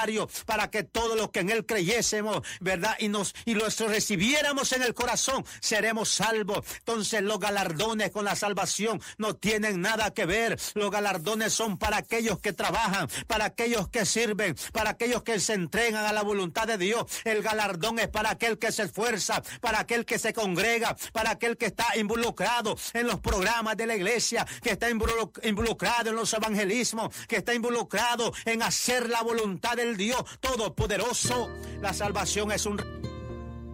para que todos los que en Él creyésemos, ¿verdad? Y los recibiéramos en el corazón, seremos salvos. Entonces los galardones con la salvación no tienen nada que ver. Los galardones son para aquellos que trabajan, para aquellos que sirven, para aquellos que se entregan a la voluntad de Dios. El galardón es para aquel que se esfuerza, para aquel que se congrega, para aquel que está involucrado en los programas de la iglesia, que está involucrado en los evangelismos, que está involucrado en hacer la voluntad del Dios Todopoderoso. La salvación es un